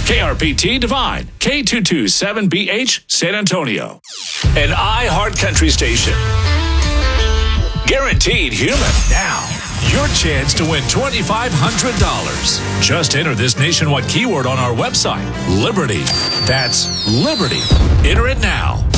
KRPT Divine, K227BH, San Antonio. An iHeart Country station. Guaranteed human. Now, your chance to win $2,500. Just enter this nationwide keyword on our website, Liberty. That's Liberty. Enter it now.